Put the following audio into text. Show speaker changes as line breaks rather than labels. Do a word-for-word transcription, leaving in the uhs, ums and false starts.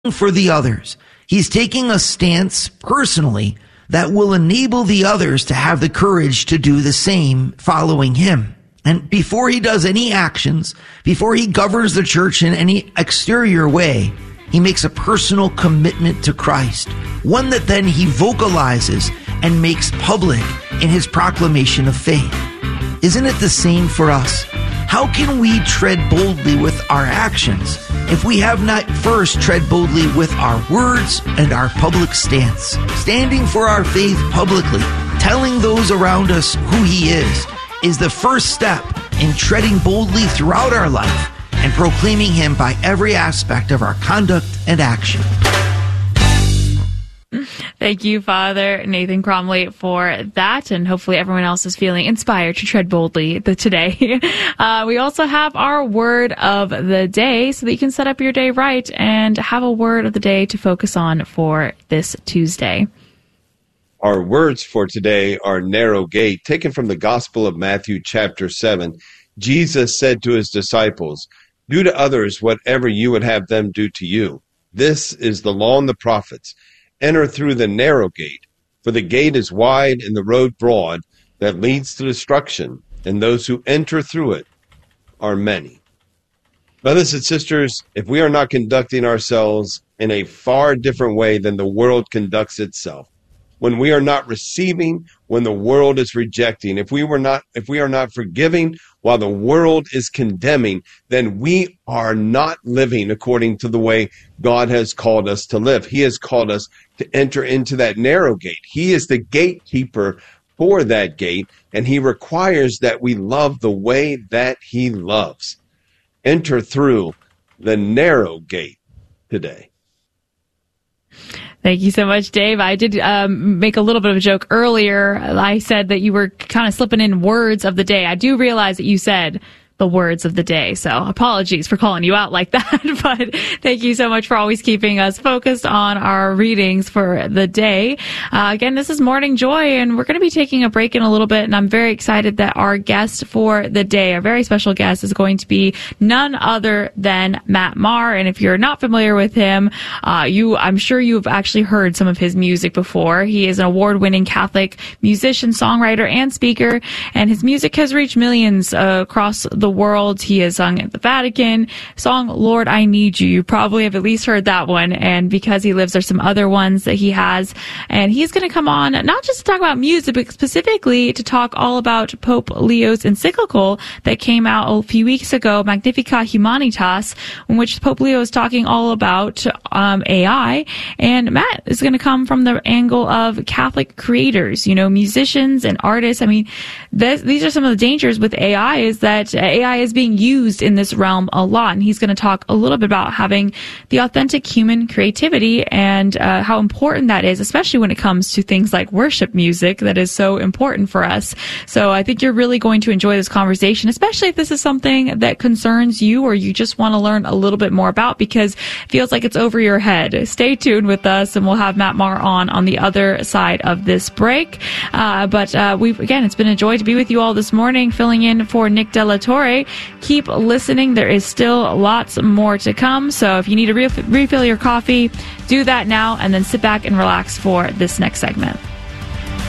for the others. He's taking a stance personally that will enable the others to have the courage to do the same following him. And before he does any actions, before he governs the church in any exterior way, he makes a personal commitment to Christ, one that then he vocalizes and makes public in his proclamation of faith. Isn't it the same for us? How can we tread boldly with our actions if we have not first tread boldly with our words and our public stance? Standing for our faith publicly, telling those around us who he is, is the first step in treading boldly throughout our life and proclaiming him by every aspect of our conduct and action.
Thank you, Father Nathan Cromly, for that, and hopefully everyone else is feeling inspired to tread boldly today. Uh, we also have our word of the day so that you can set up your day right and have a word of the day to focus on for this Tuesday.
Our words for today are narrow gate, taken from the Gospel of Matthew chapter seven. Jesus said to his disciples, "Do to others whatever you would have them do to you. This is the law and the prophets. Enter through the narrow gate, for the gate is wide and the road broad that leads to destruction, and those who enter through it are many." Brothers and sisters, if we are not conducting ourselves in a far different way than the world conducts itself, when we are not receiving when the world is rejecting, if we were not if we are not forgiving while the world is condemning, then we are not living according to the way God has called us to live. He has called us to enter into that narrow gate. He is the gatekeeper for that gate, and he requires that we love the way that he loves. Enter through the narrow gate today.
Thank you so much, Dave. I did um, make a little bit of a joke earlier. I said that you were kind of slipping in words of the day. I do realize that you said the words of the day, so apologies for calling you out like that, but thank you so much for always keeping us focused on our readings for the day. Uh, again, this is Morning Joy, and we're going to be taking a break in a little bit, and I'm very excited that our guest for the day, our very special guest, is going to be none other than Matt Maher. And if you're not familiar with him, uh, you, I'm sure you've actually heard some of his music before. He is an award-winning Catholic musician, songwriter, and speaker, and his music has reached millions uh, across the world. He has sung at the Vatican. Song Lord, I Need You. You probably have at least heard that one. And Because He Lives, there's some other ones that he has. And he's going to come on not just to talk about music, but specifically to talk all about Pope Leo's encyclical that came out a few weeks ago, Magnificat Humanitas, in which Pope Leo is talking all about um, A I. And Matt is going to come from the angle of Catholic creators, you know, musicians and artists. I mean, this, these are some of the dangers with A I, is that A I is being used in this realm a lot, and he's going to talk a little bit about having the authentic human creativity and uh, how important that is, especially when it comes to things like worship music that is so important for us. So I think you're really going to enjoy this conversation, especially if this is something that concerns you or you just want to learn a little bit more about because it feels like it's over your head. Stay tuned with us, and we'll have Matt Maher on on the other side of this break. Uh, but uh, we've again, it's been a joy to be with you all this morning, filling in for Nick De La Torre. Keep listening. There is still lots more to come. So if you need to re- refill your coffee, do that now and then sit back and relax for this next segment.